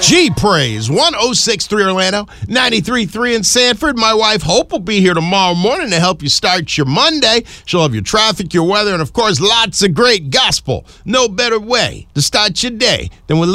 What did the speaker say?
G-Praise, 106.3 Orlando, 93.3 in Sanford. My wife, Hope, will be here tomorrow morning to help you start your Monday. She'll have your traffic, your weather, and, of course, lots of great gospel. No better way to start your day than with